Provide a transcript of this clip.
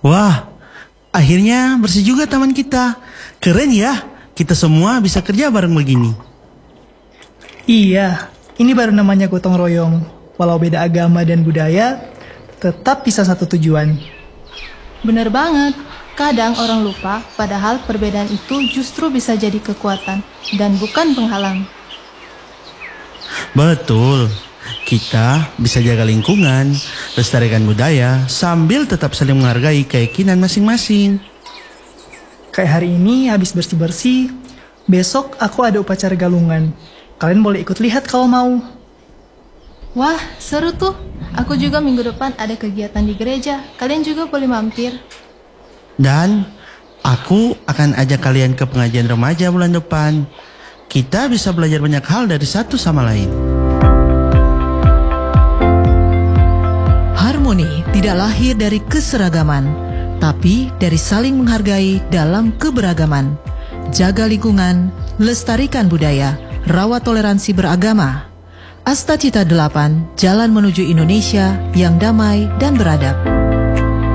Wah, akhirnya bersih juga taman kita. Keren ya, kita semua bisa kerja bareng begini. Iya, ini baru namanya gotong royong. Walau beda agama dan budaya, tetap bisa satu tujuan. Bener banget. Kadang orang lupa, padahal perbedaan itu justru bisa jadi kekuatan dan bukan penghalang. Betul, kita bisa jaga lingkungan, lestarikan budaya, sambil tetap saling menghargai keyakinan masing-masing. Kayak hari ini habis bersih-bersih, besok aku ada upacara galungan. Kalian boleh ikut lihat kalau mau. Wah, seru tuh. Aku juga minggu depan ada kegiatan di gereja. Kalian juga boleh mampir. Dan aku akan ajak kalian ke pengajian remaja bulan depan. Kita bisa belajar banyak hal dari satu sama lain. Harmoni tidak lahir dari keseragaman, tapi dari saling menghargai dalam keberagaman. Jaga lingkungan, lestarikan budaya, rawat toleransi beragama. Asta Cita 8, Jalan Menuju Indonesia yang damai dan beradab.